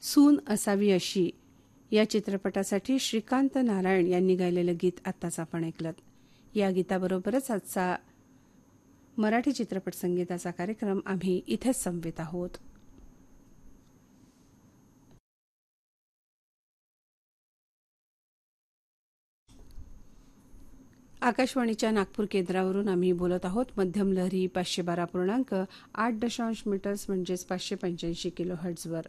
सून असावी अशी या चित्रपटासाठी श्रीकांत नारायण यांनी गायलेलं गीत आत्ताच आपण ऐकलं. या गीताबरोबरच आजचा मराठी चित्रपट संगीताचा कार्यक्रम आम्ही इथेच संपवित आहोत. आकाशवाणीच्या नागपूर केंद्रावरून आम्ही बोलत आहोत. मध्यम लहरी 512.8 मीटर्स म्हणजेच 585 किलोहर्ट्झवर.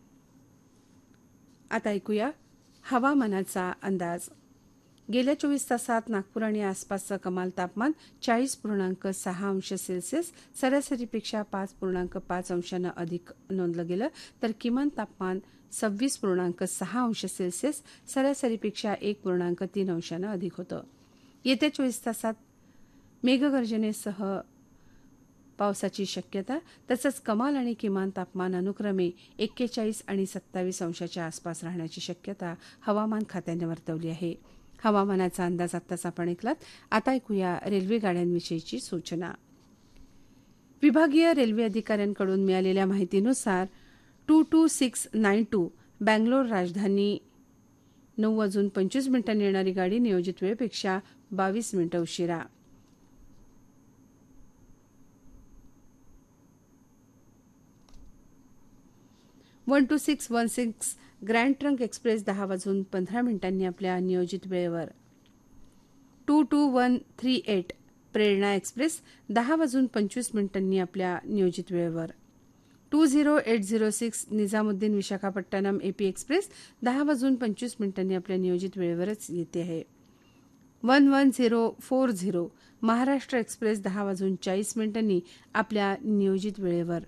आता ऐकूया हवामानाचा अंदाज. गेल्या 24 तासात नागपूर आणि आसपासचं कमाल तापमान 40.6 अंश सेल्सिअस सरासरीपेक्षा 5.5 अंशांनं अधिक नोंदलं गेलं, तर किमान तापमान 26.6 अंश सेल्सिअस सरासरीपेक्षा 1.3 अंशांनं अधिक होतं. येत्या 24 तासात मेघगर्जनेसह पावसाची शक्यता, तसंच कमाल आणि किमान तापमान अनुक्रमे 41 आणि 27 अंशाच्या आसपास राहण्याची शक्यता हवामान खात्याने वर्तवली आहे. हवामानाचा अंदाज आत्ताच आपण ऐकलात. आता ऐकूया रेल्वे गाड्यांविषयीची सूचना. विभागीय रेल्वे अधिकाऱ्यांकडून मिळालेल्या माहितीनुसार 22692 बँगलोर राजधानी 9:25 येणारी गाडी नियोजित वेळेपेक्षा 22 मिनिटं उशिरा. वन 2616 ग्रँड ट्रंक एक्सप्रेस 10:15 आपल्या नियोजित वेळेवर. 22138 प्रेरणा एक्सप्रेस 10:25 आपल्या नियोजित वेळेवर. 20806 निजामुद्दीन विशाखापट्टणम एपी एक्सप्रेस 10:25 आपल्या नियोजित वेळेवरच येते आहे. 11040 महाराष्ट्र एक्सप्रेस 10:40 आपल्या नियोजित वेळेवर.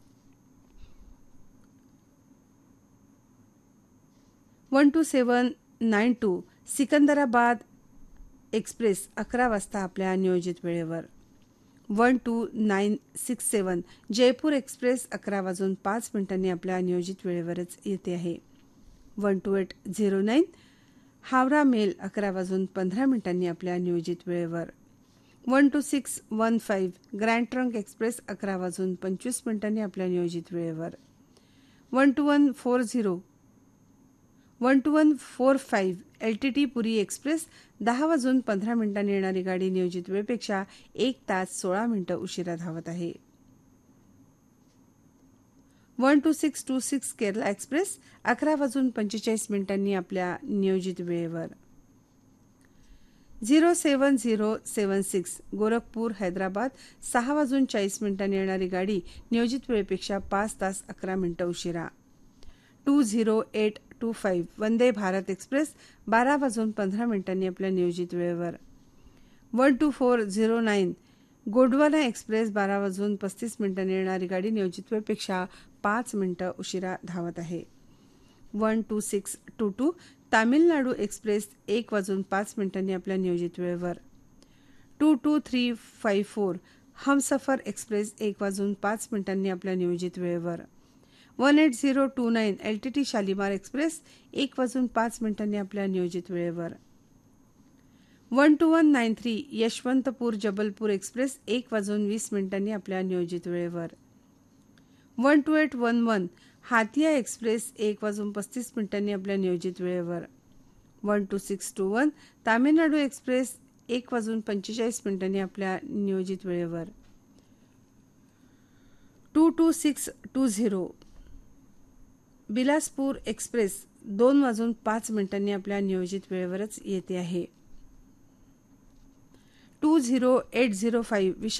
12792 सिकंदराबाद एक्सप्रेस 11 वाजता आपल्या नियोजित वेळेवर. 12967 जयपूर एक्सप्रेस 11:05 आपल्या नियोजित वेळेवरच येते आहे. 12809 हावरा मेल 11:15 आपल्या नियोजित वेळेवर. 12615 ग्रँड ट्रंक एक्सप्रेस 11:25 आपल्या नियोजित वेळेवर. 12145 LTT पुरी एक्सप्रेस 10:15 येणारी गाडी नियोजित वेळेपेक्षा 1 तास 16 मिनिटं उशिरा धावत आहे. 12626 केरला एक्सप्रेस 11:45 आपल्या नियोजित वेळेवर. 07076 गोरखपूर हैदराबाद 6:40 येणारी गाडी नियोजित वेळेपेक्षा 5 तास 11 मिनिटं उशिरा. 20825 वंदे भारत एक्सप्रेस 12:15 आपल्या नियोजित वेळेवर. 12409 गोंडवाना एक्सप्रेस 12:35 येणारी गाडी नियोजित वेळेपेक्षा 5 मिनिटं उशिरा धावत आहे. 12622 तामिळनाडू एक्सप्रेस 1:05 आपल्या नियोजित वेळेवर. 22354 हमसफर एक्सप्रेस 1:05 आपल्या नियोजित वेळेवर. 18029 LTT शालिमार एक्सप्रेस 1:05 आपल्या नियोजित वेळेवर. 12193 यशवंतपूर जबलपूर एक्सप्रेस 1:20 आपल्या नियोजित वेळेवर. 12811 हातिया एक्सप्रेस 1:35 आपल्या नियोजित वेळेवर. 12621 तामिळनाडू एक्सप्रेस 1:45 आपल्या नियोजित वेळेवर. 22620 बिलासपूर एक्सप्रेस 2:05 आपल्या नियोजित वेळेवरच येते आहे. 20805